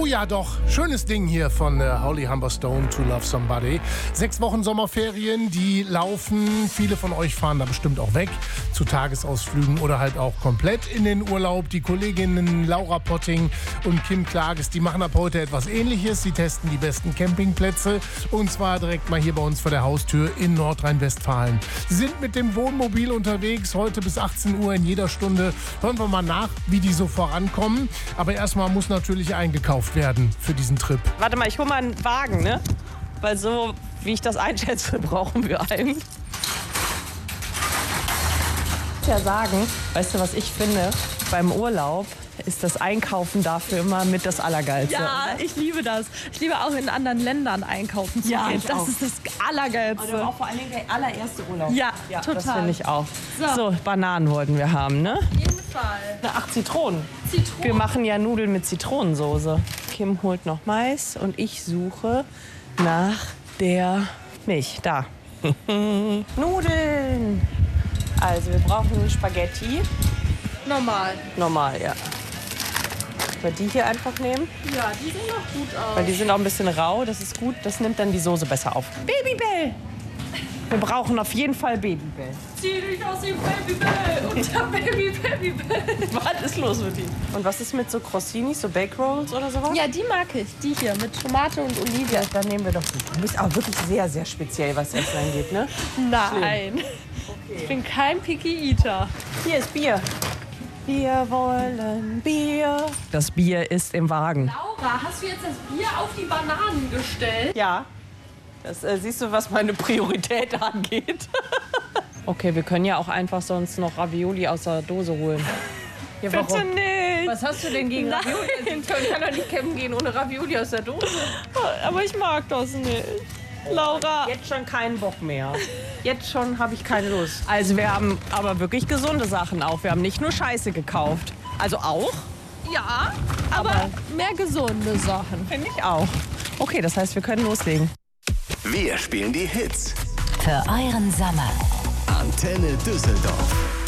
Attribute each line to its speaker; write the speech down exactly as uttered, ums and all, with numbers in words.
Speaker 1: ja, doch. Schönes Ding hier von äh, Holly Humberstone, To Love Somebody. Sechs Wochen Sommerferien, die laufen. Viele von euch fahren da bestimmt auch weg zu Tagesausflügen oder halt auch komplett in den Urlaub. Die Kolleginnen Laura Potting und Kim Klages, die machen ab heute etwas Ähnliches. Sie testen die besten Campingplätze und zwar direkt mal hier bei uns vor der Haustür in Nordrhein-Westfalen. Sie sind mit dem Wohnmobil unterwegs, heute bis achtzehn Uhr in jeder Stunde. Hören wir mal nach, wie die so vorankommen. Aber erstmal muss natürlich eingekauft werden für diesen Trip.
Speaker 2: Warte mal, ich hole mal einen Wagen, ne? Weil so, wie ich das einschätze, brauchen wir einen. Ich muss ja sagen, weißt du, was ich finde? Beim Urlaub ist das Einkaufen dafür immer mit das Allergeilste.
Speaker 3: Ja, ich liebe das. Ich liebe auch in anderen Ländern einkaufen zu
Speaker 2: Ja,
Speaker 3: gehen.
Speaker 2: ich
Speaker 3: Das
Speaker 2: auch.
Speaker 3: ist das Allergeilste.
Speaker 2: Aber auch vor allen Dingen der allererste Urlaub.
Speaker 3: Ja,
Speaker 2: ja
Speaker 3: total.
Speaker 2: Das finde ich auch.
Speaker 3: So.
Speaker 2: So, Bananen wollten wir haben, ne?
Speaker 3: Auf jeden Fall.
Speaker 2: Ach, Zitronen.
Speaker 3: Zitronen.
Speaker 2: Wir machen ja Nudeln mit Zitronensoße. Kim holt noch Mais und ich suche nach der Milch. Da. Nudeln. Also wir brauchen Spaghetti.
Speaker 3: Normal.
Speaker 2: Normal, ja. Sollen wir die hier einfach nehmen?
Speaker 3: Ja, die sehen auch gut aus.
Speaker 2: Weil die sind auch ein bisschen rau, das ist gut. Das nimmt dann die Soße besser auf. Babybell! Wir brauchen auf jeden Fall Babybell.
Speaker 3: Zieh dich aus dem Babybell und der Baby Babybell.
Speaker 2: Was ist los mit ihm? Und was ist mit so Crossinis, so Bake Rolls oder sowas?
Speaker 3: Ja, die mag ich. Die hier mit Tomate und Oliven.
Speaker 2: Ja, dann nehmen wir doch die. Du bist aber wirklich sehr, sehr speziell, was Essen angeht, ne?
Speaker 3: Nein. Ich bin kein Picky Eater.
Speaker 2: Hier ist Bier. Wir wollen Bier. Das Bier ist im Wagen.
Speaker 3: Laura, hast du jetzt das Bier auf die Bananen gestellt?
Speaker 2: Ja. Das äh, siehst du, was meine Priorität angeht. Okay, wir können ja auch einfach sonst noch Ravioli aus der Dose holen. Ja,
Speaker 3: Bitte nicht.
Speaker 2: Was hast du denn gegen Ravioli?
Speaker 3: Ich kann doch nicht campen gehen ohne Ravioli aus der Dose.
Speaker 2: Aber ich mag das nicht. Laura. Jetzt schon keinen Bock mehr. Jetzt schon habe ich keine Lust. Also wir haben aber wirklich gesunde Sachen auch. Wir haben nicht nur Scheiße gekauft. Also auch?
Speaker 3: Ja, aber,
Speaker 2: Aber-
Speaker 3: mehr gesunde Sachen.
Speaker 2: Finde ich auch. Okay, das heißt, wir können loslegen.
Speaker 4: Wir spielen die Hits.
Speaker 5: Für euren Sommer.
Speaker 4: Antenne Düsseldorf.